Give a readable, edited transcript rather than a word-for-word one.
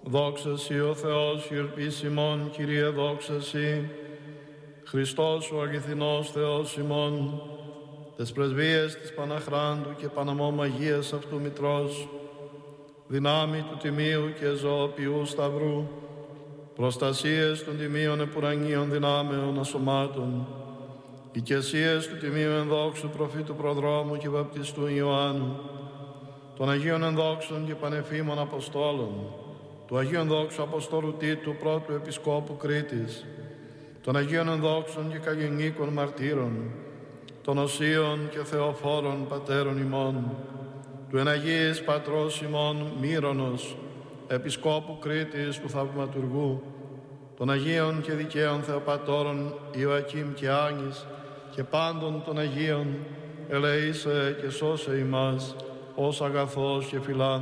Δόξα Συ ο Θεός, ειρπής ημών, Κύριε, δόξα Συ. Χριστός ο αληθινός Θεός ημών, τες πρεσβείες της Παναχράντου και Παναμόμ Αγίας αυτού Μητρός, δυνάμει του Τιμίου και ζωοποιού Σταυρού, προστασίες των Τιμίων επουρανίων δυνάμεων ασωμάτων, οικεσίες του Τιμίου ενδόξου προφήτου προδρόμου και βαπτιστού Ιωάννου, των Αγίων ενδόξων και πανεφήμων Αποστόλων, του Αγίου ενδόξου Αποστόλου Τίτου, πρώτου Επισκόπου Κρήτης, των Αγίων ενδόξων και καγεννίκων μαρτύρων, των Οσίων και Θεοφόρων Πατέρων ημών, του Εναγίης Πατρός ημών Μύρονος, Επισκόπου Κρήτης του Θαυματουργού, των Αγίων και Δικαίων Θεοπατώρων Ιωακήμ και Άνης και πάντων των Αγίων, ελεήσε και σώσε ημάς ως αγαθός και φιλάνθρωπος